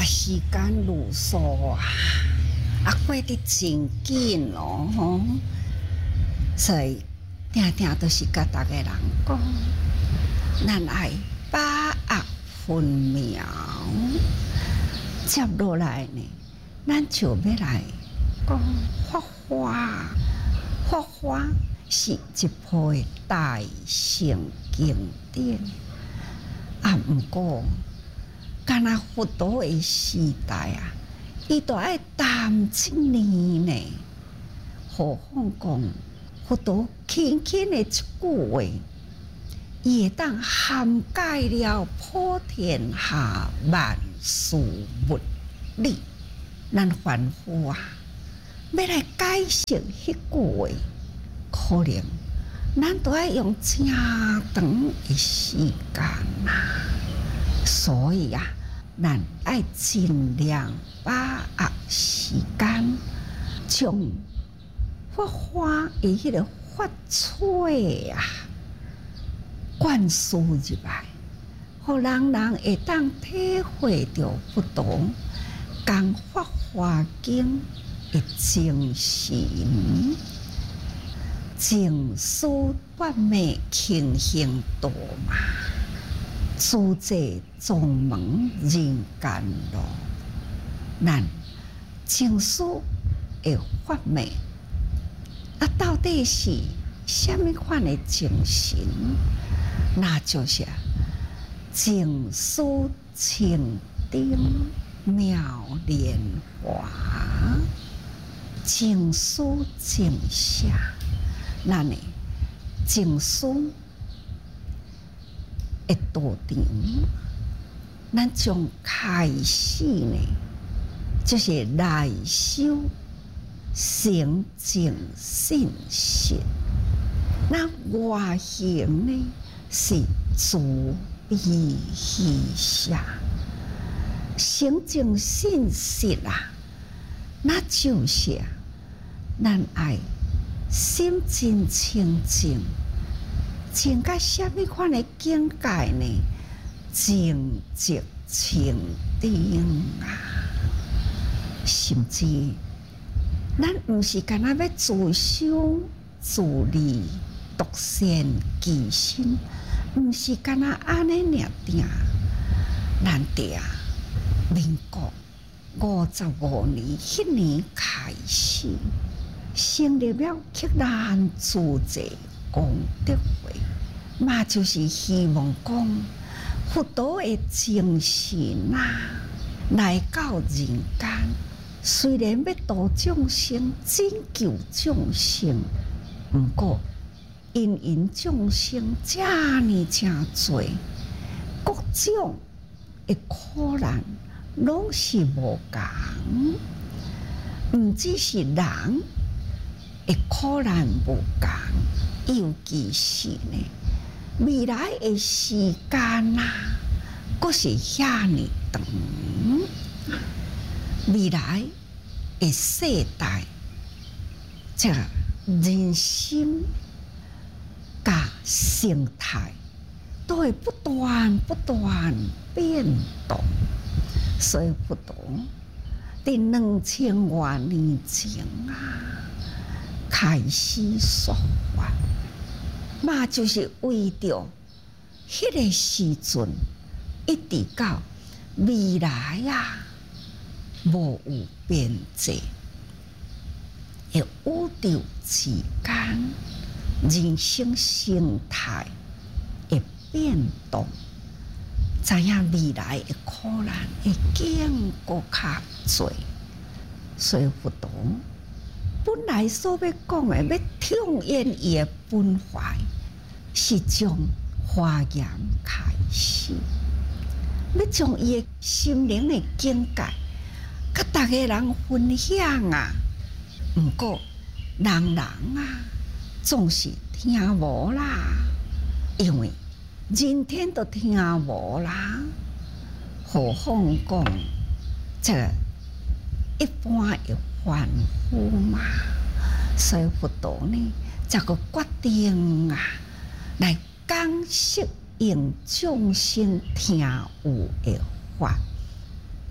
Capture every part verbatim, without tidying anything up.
时间如梭啊，啊过得真紧哦，吼，所以定定都是甲大家人讲，咱爱把握分秒。接落来呢，咱就要来讲法华，法华是一部的大乘经典，啊，毋过。敢若佛陀的时代啊，伊都爱谈一年呢。何况讲佛陀轻轻的一句话，伊会当涵盖了普天下万事物理。咱凡夫啊，要来解释迄句话，可能咱都爱用正长的时间啊。所以啊，咱爱尽量把握时间，将法华的迄个法粹啊灌输入来，互人人会当体会到佛陀讲法华经的精神，净思半昧轻行度嘛。诸者众门人间路，咱净思的法昧，啊，到底是什么款的精神？那就是净思清净妙莲华，净思净下，咱的净思。会道场，咱从开始呢，就是内修成净信心；那外行呢，是自悲喜下。成净信心啊，那就是咱爱心真清净。净到什么款的境界呢？净即清定啊！甚至咱毋是干那要自修自利、独善其身，毋是干那安尼尔定。咱哋啊，民国五十五年迄年开始，成立了克兰自在功德会。嘛，就是希望讲佛陀的精神啊，来到人间。虽然要度众生、拯救众生，不过因因众生这呢真多，各种的苦难拢是无共，唔只是人的苦难无共，尤其是呢。未来的时间啊，阁是遐尼长。未来的世代，这人心甲生态都会不断不断变动，所以佛陀伫两千多年前啊，开始说法。嘛，就是为着迄个时阵，一直到未来啊，无有边际的宇宙之间，人生生态的变动，知影未来的苦难会更搁较多，所以佛陀本来所要讲的，要痛演伊的本怀，是从华严开始，要将伊的心灵的境界，甲大家人分享啊。毋过人人啊，总是听无啦，因为人天都听无啦，何况讲这个一般的凡夫嘛，所以佛陀呢，才个决定啊，来讲释用众生听有的法，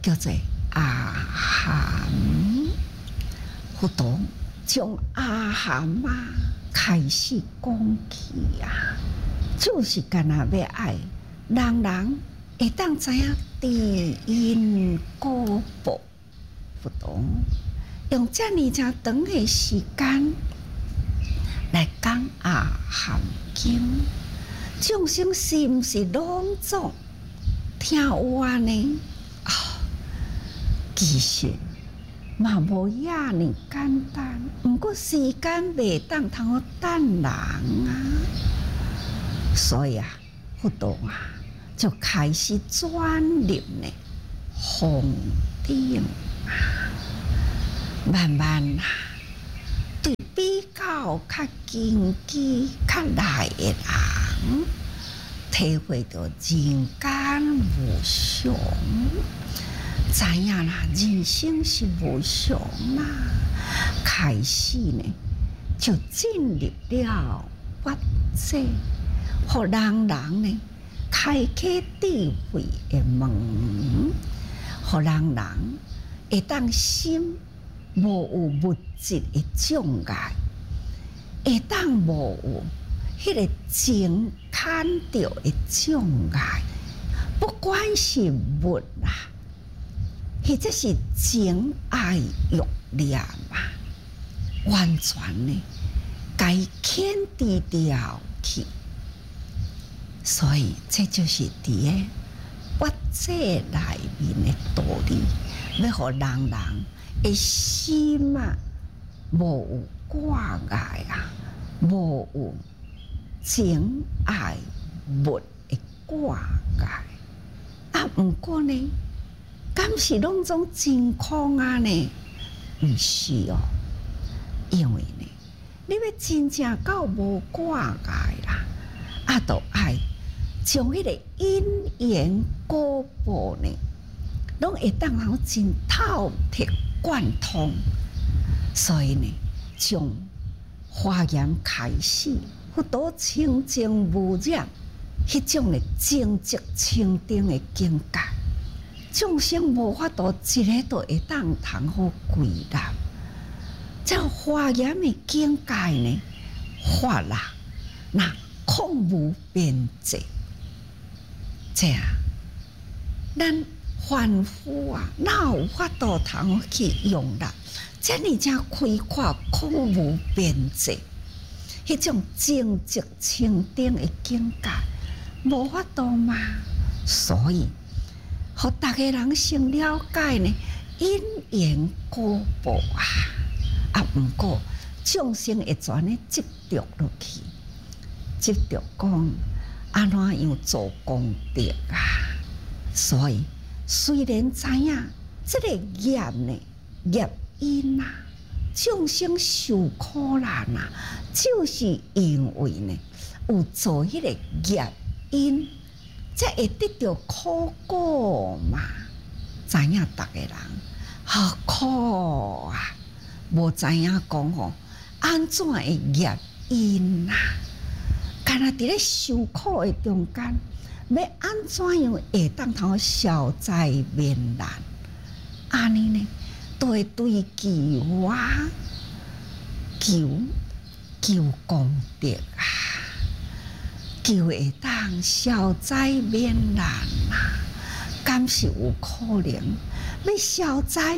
叫做阿含。佛陀从阿含啊开始讲起啊，就是干那要爱人人会当知影知因果报。佛陀用这么长长的时间来讲阿含经，众生是毋是拢总听有啊呢？啊、哦，其实嘛无遐尼简单，毋过时间袂当通好等人啊，所以啊，佛陀啊就开始转入呢弘定啊，慢慢啊，对比较较经济较来的人，体会到人间无常。知影啦，人生是无常啦，开始呢就进入了觉者，互人人呢开启智慧的门，互人人会当心无有物质的障碍，会当无有迄个情牵着的障碍，不管是物啦。或者是情爱欲念啊，完全呢，该牵制掉去。所以这就是伫个觉者内面的道理，要互人人的心啊，无有挂碍啊，无有情爱物的挂碍啊。毋过呢，敢是拢总真空啊呢？毋是哦，因为呢，你要真正到无挂碍啦，啊，都爱将迄个因缘果报呢，拢会当好真透彻贯通。所以呢，从华严开始，佛陀清净无染，迄种的净寂清定的境界。众生无法度一个都会当通好归纳，这华严的境界呢，法啦，那空无边际，这样，咱凡夫啊，哪有法度通去用啦？这呢才开阔空无边际，迄种净寂清定的境界，无法度嘛，所以。互大家人先了解呢，因缘果报啊，啊，毋过众生会全呢执着落去，执着讲安怎样做功德啊。所以虽然知影这个业呢，业因啊，众生受苦难啊，就是因为呢有做迄个业因。才会得到苦果嘛？知影逐个人好苦啊！无知影讲吼，安怎会业因啊？干那伫咧受苦的中间，要安怎样会当通消灾免难？安尼呢，都会对求啊，求求功德啊！就会当消灾免难啊！敢是有可能要消灾，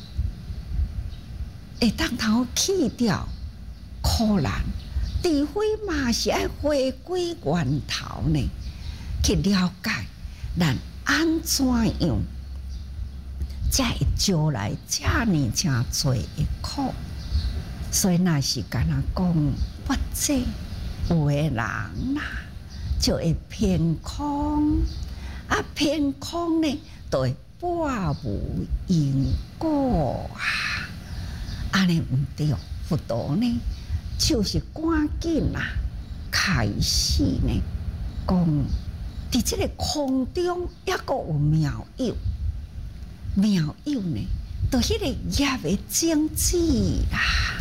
会当头去掉苦难，除非嘛是爱回归源头呢，去了解咱安怎样才会招来这呢真多的苦。所以那是敢若讲不济有的人啦。就会偏空，啊偏空呢，就会半无因果啊！安尼毋对，佛陀呢，就是赶紧啊，开始呢，讲伫这个空中也阁有妙有，妙有呢，就迄个业的种子啦，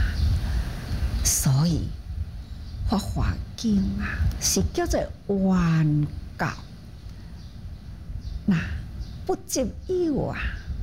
所以。法华经啊，是叫做原教，那不执有啊，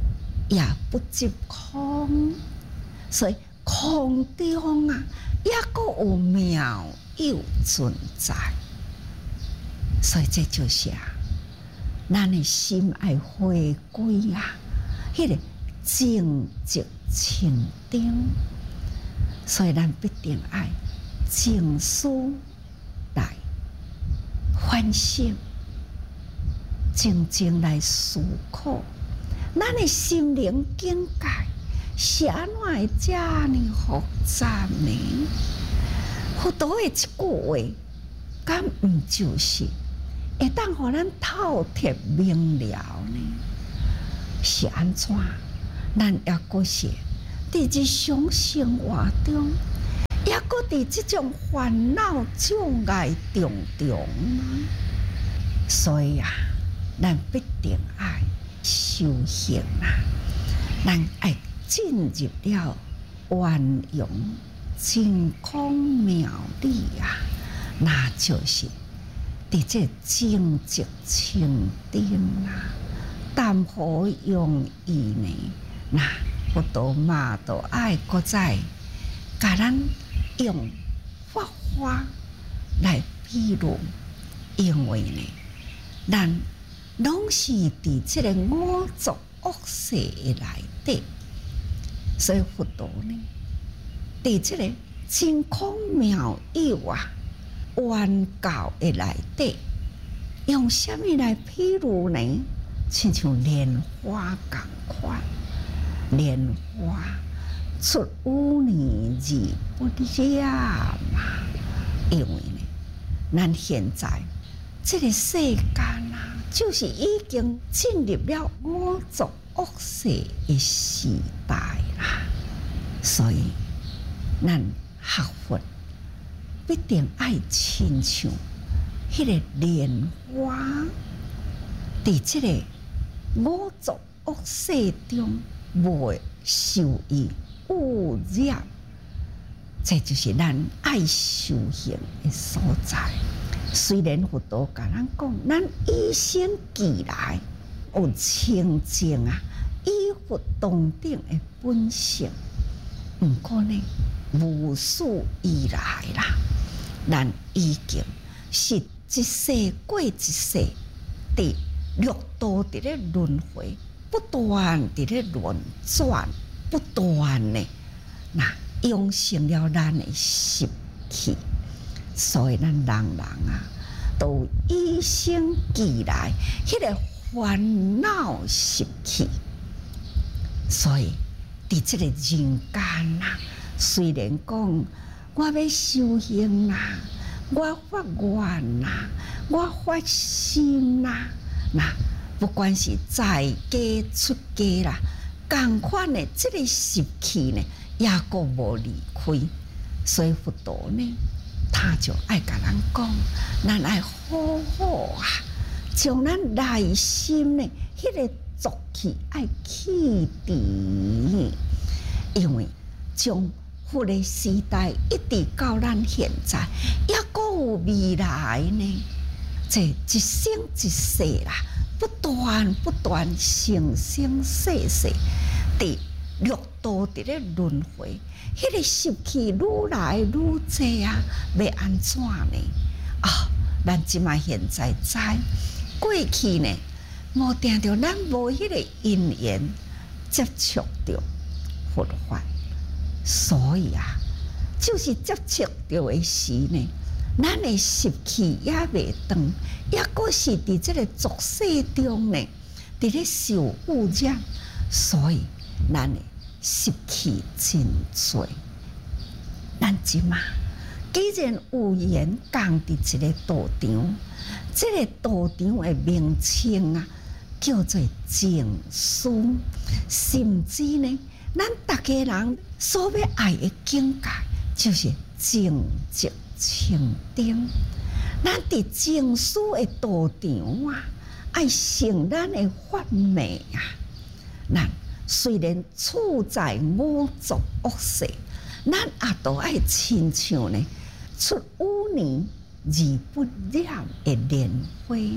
也不及空，所以空中啊，也阁有妙有存在。所以这就是啊，咱的心爱回归啊，迄、那个静寂清定。所以咱必定爱静思来反省，静静来思考，咱的心灵境界是安怎会这呢复杂呢？佛陀的一句话，敢毋就是会当互咱透彻明了呢？是安怎？咱也阁是伫日常生活中，也阁伫即种烦恼障碍中中啊。所以啊，咱必定爱修行啊，咱爱进入了圆融真空妙理啊，那就是伫这静寂清定啊，谈何容易呢？那佛陀嘛，都爱搁再甲咱用法花来比喻，因为呢，咱拢是伫这个五浊恶世的内底，所以佛陀呢，伫这个真空妙有啊，圆教的内底，用什么来比喻呢？亲像莲花共款。莲花出污泥而不染嘛，因为呢，咱现在这个世间啊，就是已经进入了五浊恶世的时代啦，所以咱学佛必定爱亲像迄个莲花，伫这个五浊恶世中。袂受伊污染，这就是咱爱修行的所在。虽然佛陀甲咱讲，咱一生以来有清净啊，依佛同等的本性，不过呢，无始以来啦，咱已经是一世过一世，伫六道伫咧轮回。不断地咧轮转，不断的那养成了咱的习气，所以咱人人啊，都一生以来迄个烦恼习气。所以伫这个人间啊，虽然讲我要修行啦，我发愿啦，我发心啦，那。不管是在家出家啦，同款的这个习气呢，也阁无离开。所以佛陀呢，他就爱甲咱讲，咱爱好好啊，将咱内心呢，迄、那个浊气爱去除，因为从佛的时代一直到咱现在，也阁有未来呢，这一生一世啦。不断不断，生生世世，伫六道伫咧轮回，迄、那个习气愈来愈济啊！要安怎呢？啊、哦，咱即马现在知，过去呢，无定着咱无迄个因缘接触着佛法，所以啊，就是接触着的时呢。咱的习气也未断，也阁是伫这个俗世中呢，伫咧受污染，所以咱的习气真多。咱即马既然有缘共伫一个道场，这个道场的名称啊，叫做静思，甚至呢，咱大家人所要爱的境界，就是静寂。清定，咱伫静思的道场啊，爱成咱的法味啊。咱虽然处在五浊恶世，咱也都爱亲像呢出污泥而不染的莲花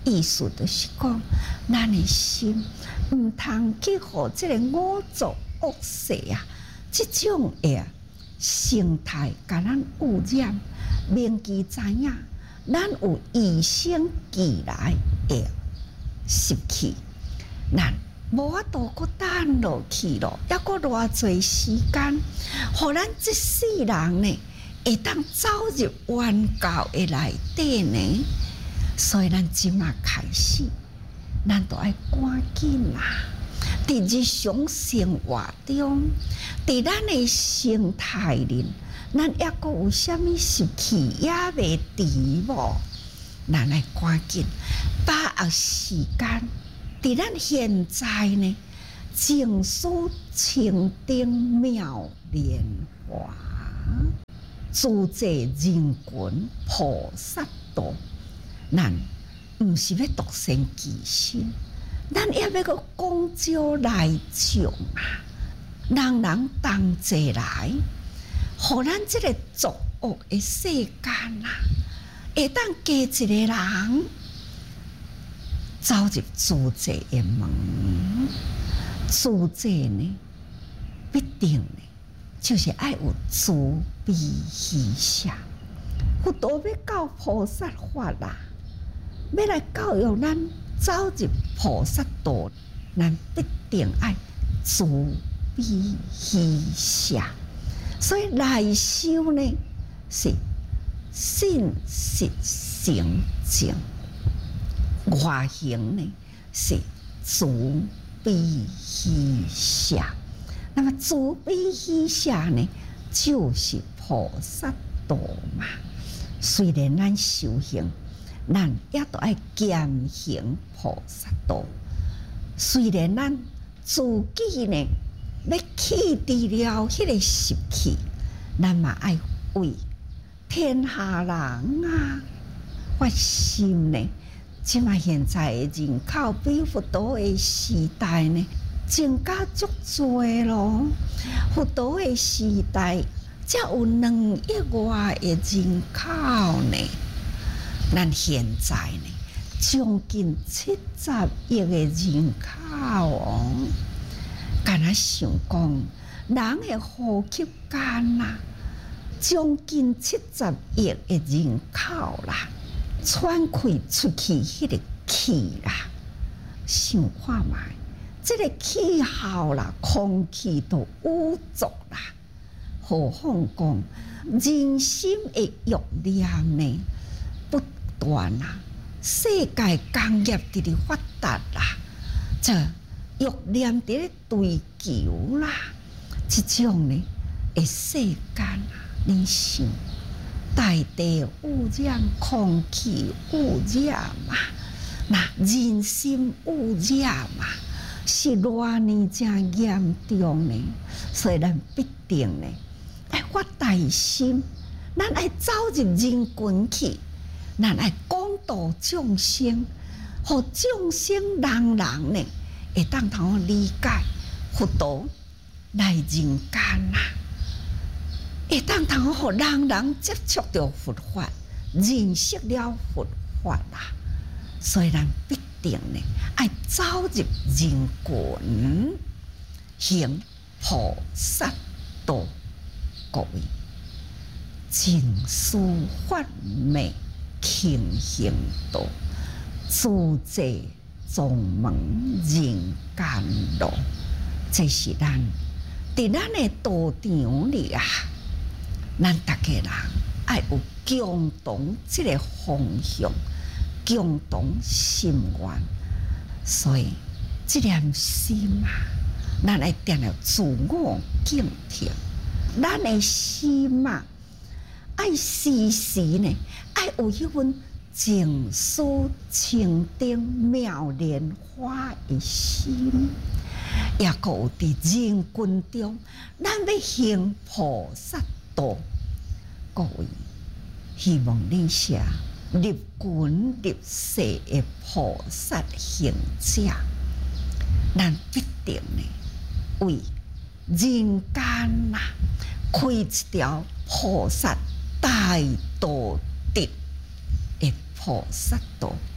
意思就是讲，咱的心毋通去互即个五浊恶世啊，即种诶生态，甲咱污染，明记知影，咱有与生俱来诶习气，咱无法度搁等落去咯，抑搁偌侪时间，互咱即世人呢，会当走入原教的内底呢。所以咱即马开始，咱都爱赶紧啦！伫日常生活中，伫咱的生态里，咱抑阁有啥物习气也未除无？咱爱赶紧把握时间，伫咱现在呢，静思清定妙莲华，自在人群菩萨道。咱毋是要独善其身，咱也要个广招来众啊！人人同齐来，互咱即个作恶的世间啊，会当加一个人走入自在的门。自在呢，必定呢，就是爱有慈悲喜舍。佛陀要教菩萨法啦。要来教育咱走入菩萨道，咱必定爱慈悲喜舍。所以内修呢是信实诚正，外行呢是慈悲喜舍。那么慈悲喜舍呢，就是菩萨道嘛。虽然咱修行，咱也都爱践行菩萨道。虽然咱自己呢要弃除了迄个习气，咱嘛爱为天下人啊发心呢。即嘛现在的人口比佛陀的时代呢增加足多咯。佛陀的时代才有两亿外的人口呢。咱现在呢，将近七十亿的人口哦，敢若想讲，人的呼吸间啦，将近七十亿的人口啦，喘开出去迄个气啦，想看卖，这个气候啦，空气都污浊啦，何况讲人心的欲念呢？不断啊！世界工业直直发达啦，这欲念伫咧追求啦，即种呢，的世间啊，你想，大地污染、空气污染嘛，那人心污染嘛，是偌呢真严重呢。所以咱必定呢，爱发大心，咱爱走入人群去。咱爱广度众生，互众生人人呢会当通理解佛陀来人间啦，会当通互人人接触到佛法，认识了佛法啦。所以咱必定呢爱走入人群，行菩萨道。各位，净思法美。清行道，自在众门人间路，这是咱伫咱的道场里啊，咱逐个人爱有共同这个方向，共同心愿。所以这念心啊，咱爱定了自我警惕，咱的心啊，爱时时呢。爱有迄份静思清定妙莲花的心，也个有伫人群中，咱要行菩萨道。各位，希望恁是入群入世的菩萨行者，咱必定呢为人间呐开一条菩萨大道。的菩萨道，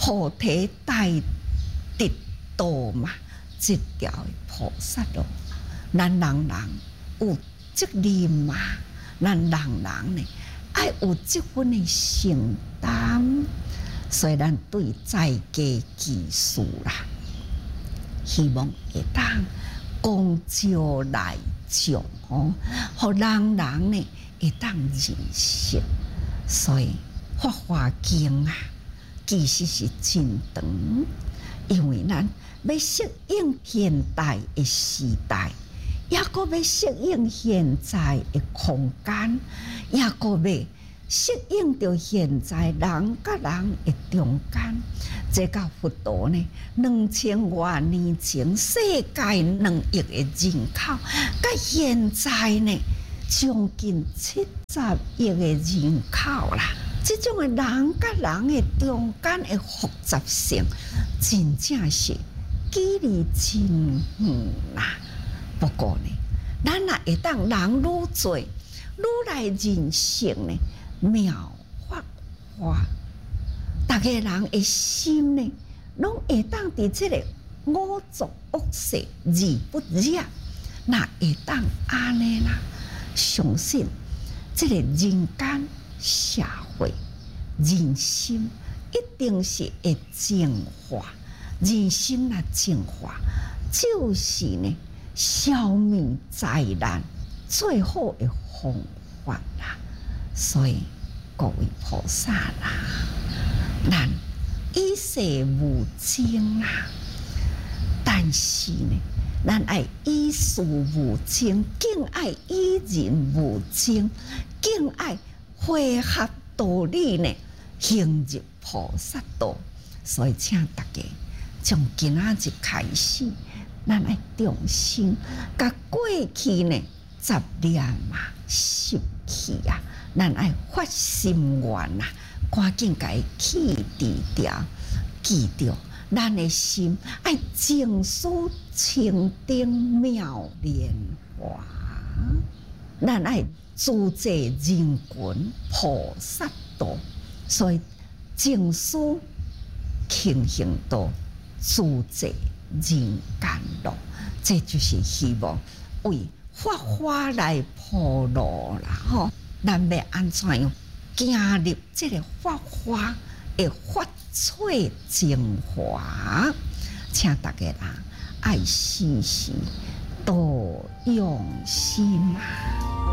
菩提大得道嘛，这条的菩萨路，咱人人有责任嘛，咱人人呢爱有这份的承担，所以咱对在家居士啦，希望会当公招来讲哦，互人人呢会当认识。所以《法华经》啊，其实是真长，因为咱要适应现代的时代，也阁要适应现在的空间，也阁要适应着现在人甲人的中间。这甲佛陀呢，两千多年前世界两亿的人口，甲现在呢，将近七十亿的人口啦。这种的人甲人的中间的复杂性，真正是距离真远啦。不过呢，咱也会当人愈多，愈来认识呢妙法华。大家人的心呢，拢会当伫这个五浊恶世而不染，那会当安尼啦。相信这个人间社会，人心一定是会净化。人心若净化，就是呢消灭灾难最好的方法啦。所以各位菩萨啦，咱以世无争啦，但是呢，咱爱以事无争，更爱以人无争，更爱会合道理呢，行入菩萨道。所以请大家从今仔日开始，咱爱重新甲过去呢杂念啊习气啊，咱爱发心愿啊，赶紧甲伊去除掉，记着咱的心爱净思清净妙莲华，咱爱自在人群菩萨道，所以净思清净道，自在人间路，这就是希望为法华来铺路啦！吼，咱要安怎样行入这个法华的法粹精华？请大家人爱时时多用心啊！